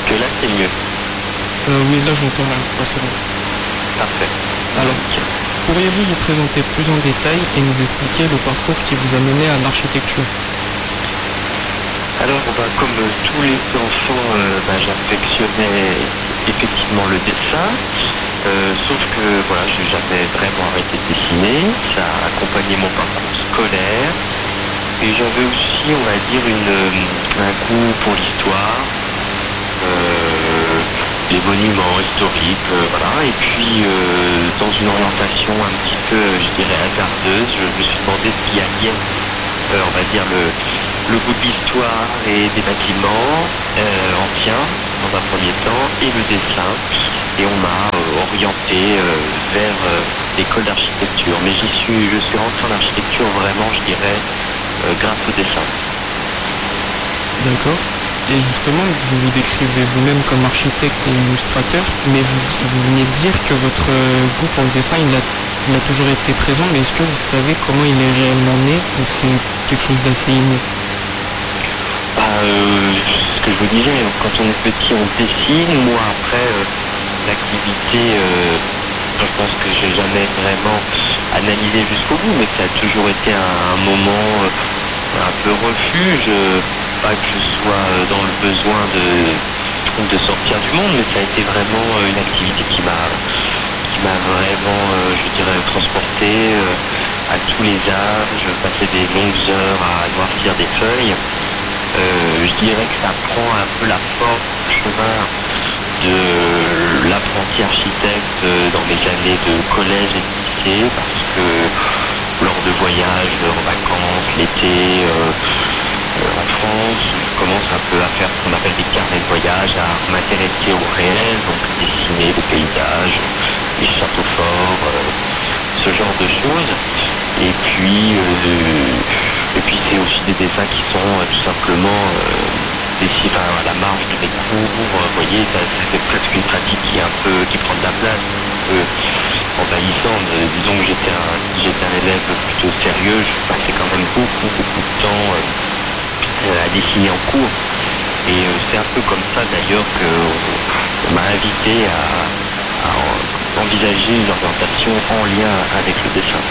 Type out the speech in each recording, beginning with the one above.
que là c'est mieux? Oui, là j'entends là. Ouais, c'est bon. Parfait. Alors, pourriez-vous vous présenter plus en détail et nous expliquer le parcours qui vous a mené à l'architecture? Alors, comme tous les enfants, j'affectionnais effectivement le dessin, sauf que voilà, j'ai jamais vraiment arrêté de dessiner. Ça a accompagné mon parcours scolaire. Et j'avais aussi, on va dire, un goût pour l'histoire, les monuments historiques, voilà. Et puis, dans une orientation un petit peu, je dirais, hasardeuse, je me suis demandé ce qui alliait, on va dire, le goût de l'histoire et des bâtiments anciens, dans un premier temps, et le dessin. Et on m'a orienté vers l'école d'architecture. Mais je suis rentré en architecture vraiment, je dirais, grâce au dessin. D'accord. Et justement, vous vous décrivez vous-même comme architecte et illustrateur, mais vous venez de dire que votre goût pour le dessin, il a toujours été présent, mais est-ce que vous savez comment il est réellement né ou c'est quelque chose d'assez inné? Ce que je vous disais, quand on est petit, on dessine. Moi, après, l'activité, je pense que j'ai jamais vraiment analysé jusqu'au bout, mais ça a toujours été un moment un peu refuge. Pas que je sois dans le besoin de sortir du monde, mais ça a été vraiment une activité qui m'a vraiment, je dirais, transporté à tous les âges. Je passais des longues heures à noircir des feuilles. Je dirais que ça prend un peu la forme, le chemin de l'apprenti architecte dans mes années de collège et de lycée, parce que lors de voyages, en vacances, l'été, en France, je commence un peu à faire ce qu'on appelle des carnets de voyage, à m'intéresser au réel, donc dessiner des paysages, des châteaux forts, ce genre de choses. Et puis c'est aussi des dessins qui sont tout simplement à la marge de mes cours. Vous voyez, ça fait presque une pratique qui prend de la place, un peu envahissante. Disons que j'étais un élève plutôt sérieux, je passais quand même beaucoup de temps à dessiner en cours. Et c'est un peu comme ça d'ailleurs qu'on m'a invité à envisager une orientation en lien avec le dessin.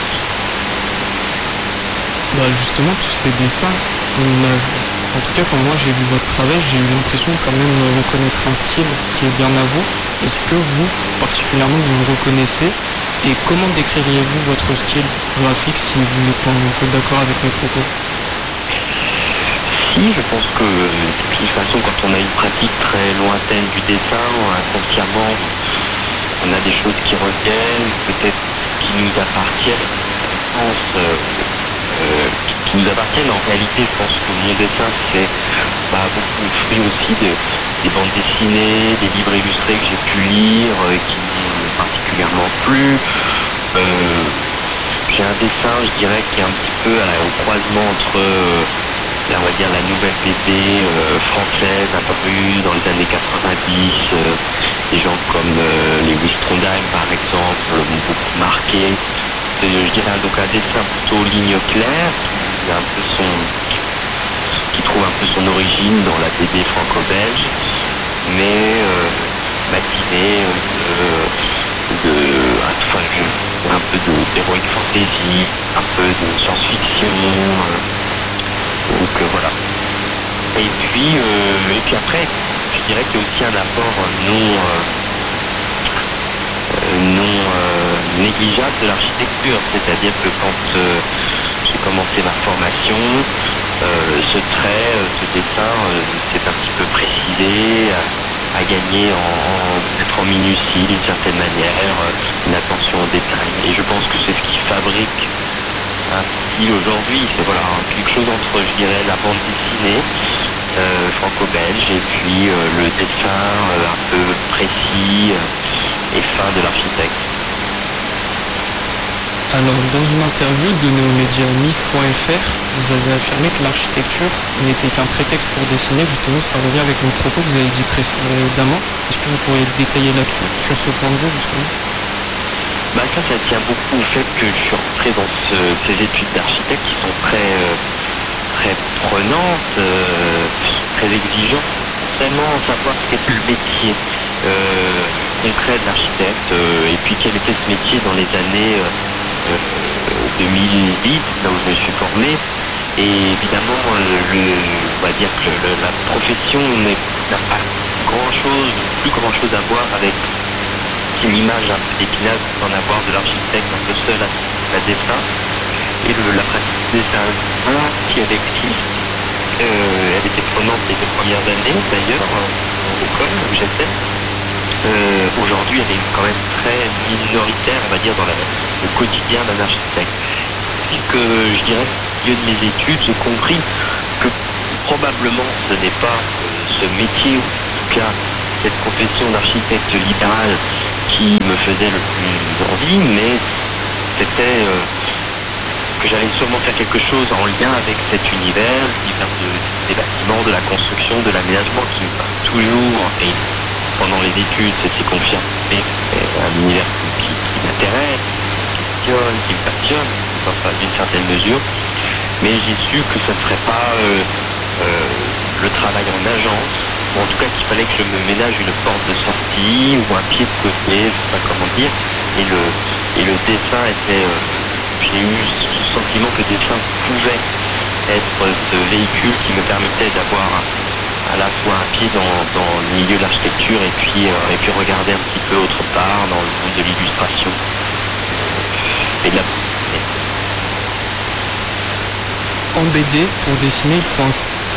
Bah justement, tous ces dessins, en tout cas quand moi j'ai vu votre travail, j'ai eu l'impression quand même de reconnaître un style qui est bien à vous. Est-ce que vous, particulièrement, vous le reconnaissez? Et comment décririez-vous votre style graphique si vous êtes un peu d'accord avec mes propos? Si, je pense que de toute façon, quand on a une pratique très lointaine du dessin, inconsciemment, on a des choses qui reviennent, peut-être qui nous appartiennent. Je pense qui nous appartiennent. En réalité, je pense que mon dessin, c'est beaucoup le fruit aussi des bandes dessinées, des livres illustrés que j'ai pu lire et qui m'ont particulièrement plu. J'ai un dessin, je dirais, qui est un petit peu au croisement entre on va dire la nouvelle BD française apparue dans les années 90. Des gens comme Lewis Trondheim par exemple m'ont beaucoup marqué. Je dirais donc un dessin plutôt ligne claire qui trouve un peu son origine dans la BD franco-belge, mais matiné un peu d'heroic fantasy, un peu de science-fiction. Donc voilà. Et puis après, je dirais qu'il y a aussi un apport non négligeable de l'architecture, c'est-à-dire que quand j'ai commencé ma formation, ce trait, ce dessin s'est un petit peu précisé, a gagné peut-être en minutie d'une certaine manière, une attention au détail. Et je pense que c'est ce qui fabrique un style aujourd'hui, c'est quelque chose entre, je dirais, la bande dessinée franco-belge et puis le dessin un peu précis et fin de l'architecte. Alors, dans une interview donnée aux médias Nice.fr, vous avez affirmé que l'architecture n'était qu'un prétexte pour dessiner. Justement, ça revient avec le propos que vous avez dit précédemment. Est-ce que vous pourriez détailler là-dessus, sur ce point de vue, justement? Ça tient beaucoup au fait que je suis rentré dans ces études d'architecte qui sont très prenantes, très exigeantes. vraiment savoir quel était le métier concret de l'architecte et puis quel était ce métier dans les années 2010, là où je me suis formé. Et évidemment, on va dire que la profession n'a pas plus grand chose à voir avec une image un peu d'épinal qu'on peut en avoir de l'architecte un peu seul à dessin. Et la pratique du dessin, si elle existe, elle était prenante les 2 premières années d'ailleurs, en école où j'étais. Aujourd'hui, elle est quand même très minoritaire, on va dire, dans le quotidien d'un architecte. Que je dirais, au milieu de mes études, j'ai compris que probablement ce n'est pas ce métier, ou en tout cas cette profession d'architecte libéral qui me faisait le plus envie, mais c'était que j'allais sûrement faire quelque chose en lien avec cet univers, l'univers des bâtiments, de la construction, de l'aménagement qui me parle toujours, et pendant les études, ça s'est confirmé, un univers qui m'intéresse, qui me passionne, enfin, d'une certaine mesure, mais j'ai su que ça ne serait pas le travail en agence, ou en tout cas qu'il fallait que je me ménage une porte de sortie ou un pied de côté, je ne sais pas comment dire, et le dessin était, j'ai eu ce sentiment que le dessin pouvait être ce véhicule qui me permettait d'avoir à la fois un pied dans le milieu de l'architecture et puis regarder un petit peu autre part dans le monde de l'illustration et de la... En BD, pour dessiner, il faut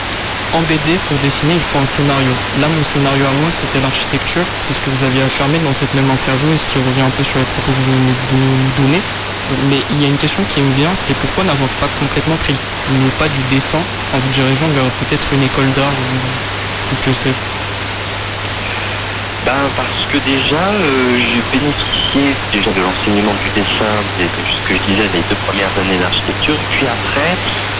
un scénario. Là, mon scénario à moi, c'était l'architecture. C'est ce que vous aviez affirmé dans cette même interview et ce qui revient un peu sur les propos que vous venez de nous donner. Mais il y a une question qui me vient, c'est pourquoi n'avoir pas complètement pris le pas du dessin en vous dirigeant vers peut-être une école d'art ou que c'est? Parce que déjà, j'ai bénéficié déjà de l'enseignement du dessin, ce que je disais, les 2 premières années d'architecture. Puis après,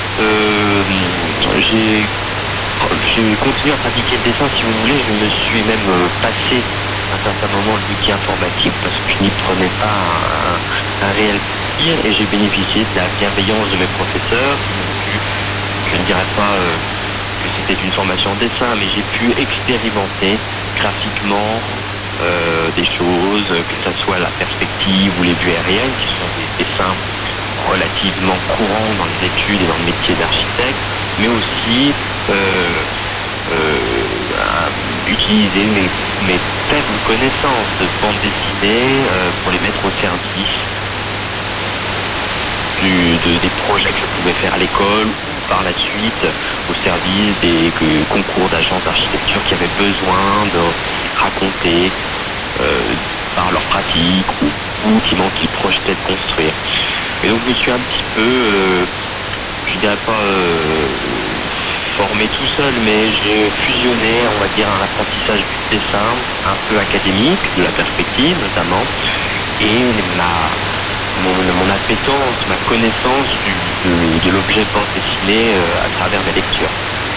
j'ai continué à pratiquer le dessin, si vous voulez. Je me suis même passé à un certain moment l'outil informatique parce que je n'y prenais pas un réel plaisir et j'ai bénéficié de la bienveillance de mes professeurs. Je ne dirais pas que c'était une formation en dessin, mais j'ai pu expérimenter graphiquement des choses, que ce soit la perspective ou les vues aériennes, qui sont des dessins relativement courants dans les études et dans le métier d'architecte, mais aussi utiliser mes faibles connaissances de bande dessinée pour les mettre au service des projets que je pouvais faire à l'école ou par la suite au service des concours d'agences d'architecture qui avaient besoin de raconter par leur pratique ou qu'ils projetaient de construire. Et donc je me suis un petit peu, je dirais pas formé tout seul, mais j'ai fusionné, on va dire, un apprentissage du dessin un peu académique, de la perspective notamment, et mon appétence, ma connaissance de l'objet bande dessinée à travers mes lectures.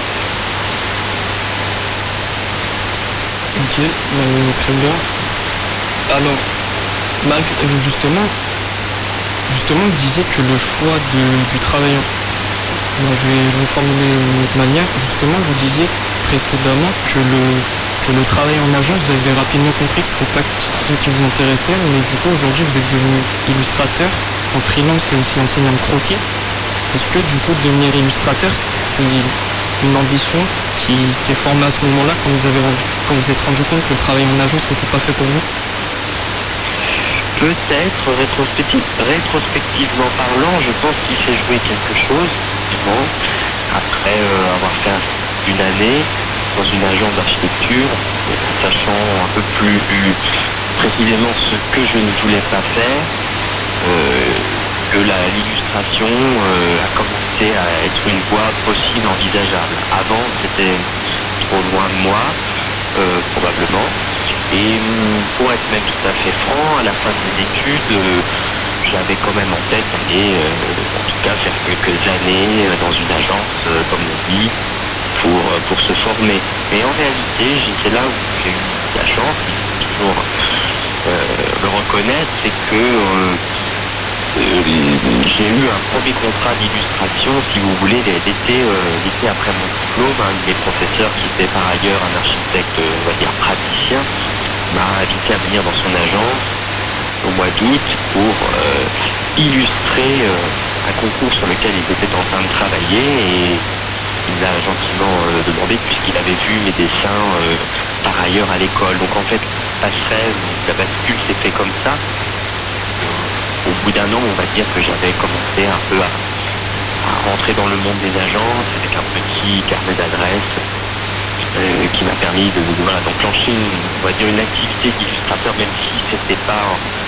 Ok, très bien. Alors, justement, vous disiez que le choix du travail, je vais vous formuler d'une autre manière, justement, vous disiez précédemment que le travail en agence, vous avez rapidement compris que c'était pas ce qui vous intéressait, mais du coup, aujourd'hui, vous êtes devenu illustrateur, en freelance et aussi enseignant de croquis. Est-ce que, du coup, devenir illustrateur, c'est une ambition qui s'est formée à ce moment-là, quand vous êtes rendu compte que le travail en agence, c'était pas fait pour vous? Peut-être, rétrospectivement parlant, je pense qu'il s'est joué quelque chose, après avoir fait une année dans une agence d'architecture, sachant un peu plus précisément ce que je ne voulais pas faire, que l'illustration a commencé à être une voie possible, envisageable. Avant, c'était trop loin de moi, probablement. Et pour être même tout à fait franc, à la fin de mes études, j'avais quand même en tête d'aller, en tout cas, faire quelques années dans une agence, comme on dit, pour se former. Mais en réalité, c'est là où j'ai eu la chance, il faut toujours le reconnaître, c'est que j'ai eu un premier contrat d'illustration, si vous voulez, l'été après mon diplôme. Un de mes professeurs, qui était par ailleurs un architecte, on va dire praticien, m'a invité à venir dans son agence au mois d'août pour illustrer un concours sur lequel il était en train de travailler, et il m'a gentiment demandé, puisqu'il avait vu mes dessins par ailleurs à l'école. Donc en fait, la bascule s'est fait comme ça. Au bout d'un an, on va dire que j'avais commencé un peu à rentrer dans le monde des agences avec un petit carnet d'adresses qui m'a permis d'enclencher une activité d'illustrateur, même si c'était pas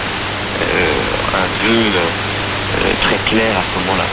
un vœu très clair à ce moment-là.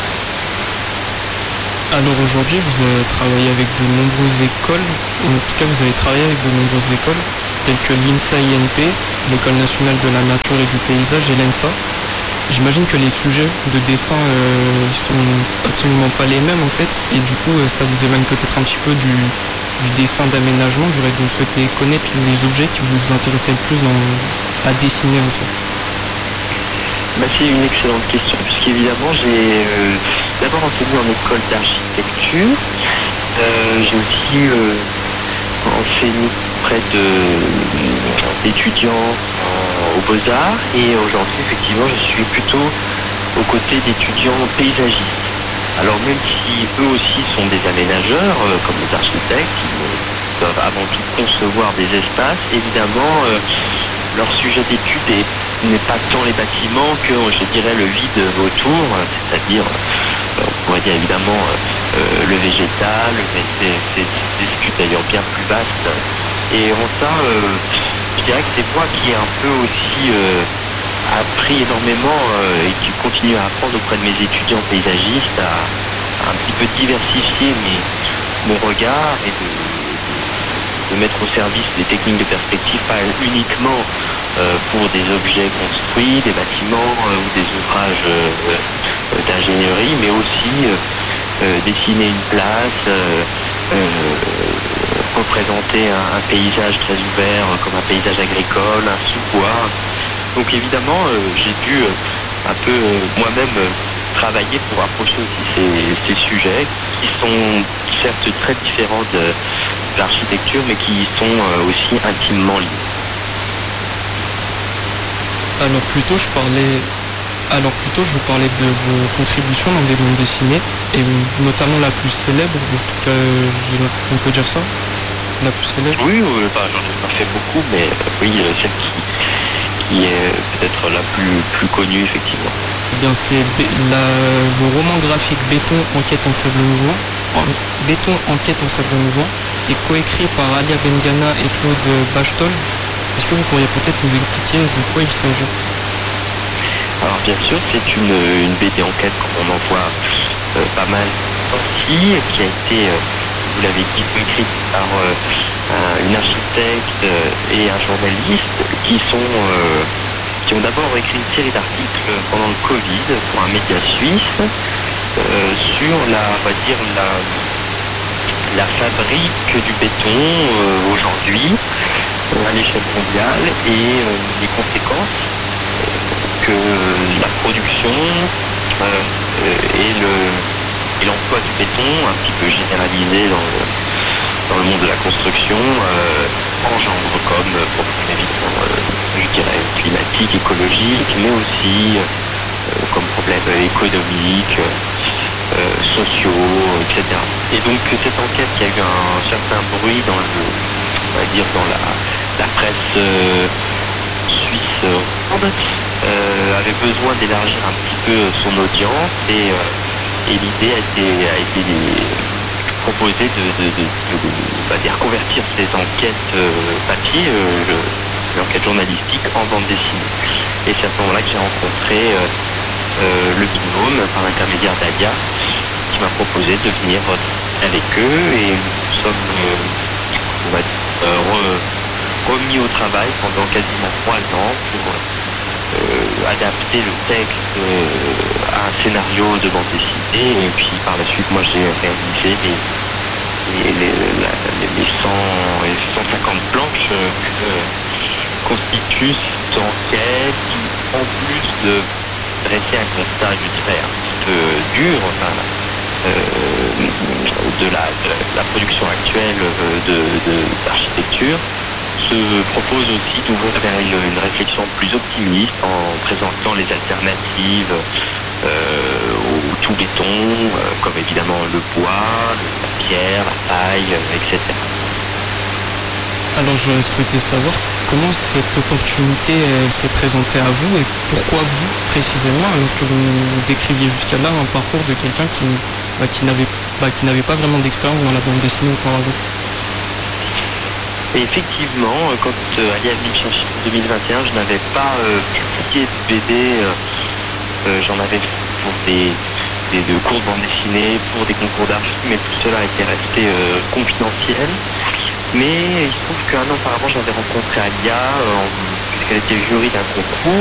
Alors aujourd'hui, vous avez travaillé avec de nombreuses écoles, ou en tout cas vous avez travaillé avec de nombreuses écoles, telles que l'INSA-INP, l'École nationale de la nature et du paysage, et l'ENSA. J'imagine que les sujets de dessin sont absolument pas les mêmes en fait, et du coup ça vous éloigne peut-être un petit peu du dessin d'aménagement. J'aurais donc souhaité connaître les objets qui vous intéressaient le plus à dessiner en soi. C'est une excellente question, puisqu'évidemment j'ai d'abord enseigné en école d'architecture. J'ai aussi enseigné près d'étudiants aux Beaux-Arts, et aujourd'hui effectivement je suis plutôt aux côtés d'étudiants paysagistes. Alors même si eux aussi sont des aménageurs, comme les architectes, ils doivent avant tout concevoir des espaces, évidemment leur sujet d'étude n'est pas tant les bâtiments que, je dirais, le vide autour, c'est-à-dire, on pourrait dire évidemment le végétal, mais c'est des études d'ailleurs bien plus vastes. Et en ça, je dirais que c'est moi qui ai un peu aussi appris énormément et qui continue à apprendre auprès de mes étudiants paysagistes à un petit peu diversifier mon regard, et de mettre au service des techniques de perspective, pas uniquement pour des objets construits, des bâtiments ou des ouvrages d'ingénierie, mais aussi dessiner une place, représenter un paysage très ouvert comme un paysage agricole, un sous-bois. Donc évidemment, j'ai dû un peu moi-même travailler pour approcher aussi ces sujets qui sont certes très différents de l'architecture, mais qui sont aussi intimement liés. Alors plutôt je vous parlais de vos contributions dans des bandes dessinées, et notamment la plus célèbre, en tout cas on peut dire ça, la plus célèbre. Oui, j'en ai pas fait beaucoup, mais oui, celle qui est peut-être la plus connue effectivement. Eh bien c'est le roman graphique Béton, enquête en sable mouvant. Béton, enquête en sable mouvant est coécrit par Alia Bengana et Claude Bachtol. Est-ce que vous pourriez peut-être nous expliquer de quoi il s'agit? Alors bien sûr, c'est une BD enquête, comme on en voit pas mal aussi, qui a été, vous l'avez dit, écrite par une architecte et un journaliste qui ont d'abord écrit une série d'articles pendant le Covid pour un média suisse sur la fabrique du béton aujourd'hui à l'échelle mondiale, et les conséquences que la production et l'emploi du béton, un petit peu généralisé dans le monde de la construction, engendre comme problème évidemment, je dirais, climatique, écologique, mais aussi comme problème économique, sociaux, etc. Et donc cette enquête, qui a eu un certain bruit dans la presse suisse ronde, avait besoin d'élargir un petit peu son audience, et l'idée a été proposée de reconvertir ces enquêtes papier, l'enquête journalistique, en bande dessinée. Et c'est à ce moment-là que j'ai rencontré le binôme par l'intermédiaire d'Alia, qui m'a proposé de venir avec eux, et nous sommes remis au travail pendant quasiment 3 ans pour adapter le texte à un scénario de bande dessinée. Et puis par la suite, moi j'ai réalisé les 150 planches que constitue cette enquête, qui, en plus dresser un constat, je dirais, un petit peu dur, de la production actuelle d'architecture, se propose aussi d'ouvrir vers une réflexion plus optimiste en présentant les alternatives au tout béton, comme évidemment le bois, la pierre, la paille, etc. Alors j'aurais souhaité savoir comment cette opportunité s'est présentée à vous et pourquoi vous précisément, alors que vous nous décriviez jusqu'à là un parcours de quelqu'un qui n'avait pas vraiment d'expérience dans la bande dessinée auparavant. Et effectivement, quand Alias me cherchait en 2021, je n'avais pas publié de BD, j'en avais pour des cours de bande dessinée, pour des concours d'art, mais tout cela était resté confidentiel. Mais il se trouve qu'un an auparavant, j'avais rencontré Alia, puisqu'elle était jury d'un concours.